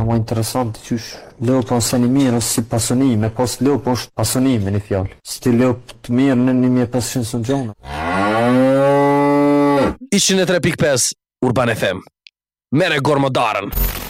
Ma interesant, qysh leo po nëse një mirë ose si pasonime, pas leo po është pasonime një fjallë. Si ti leo të mirë në 1500 së gjona. 103.5 Urban FM. Mere gormodarën.